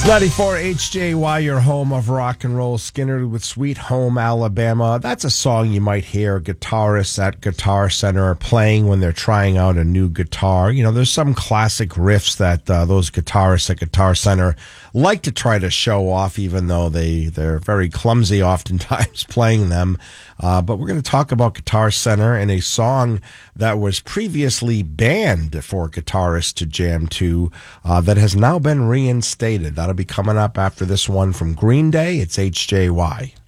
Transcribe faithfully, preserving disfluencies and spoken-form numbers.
ninety-four H J Y, your home of rock and roll. Skinner with Sweet Home Alabama. That's a song you might hear guitarists at Guitar Center playing when they're trying out a new guitar. You know, there's some classic riffs that uh, those guitarists at Guitar Center like to try to show off, even though they, they're very clumsy oftentimes playing them. Uh, but we're going to talk about Guitar Center and a song that was previously banned for guitarists to jam to uh, that has now been reinstated. That'll be coming up after this one from Green Day. It's H J Y.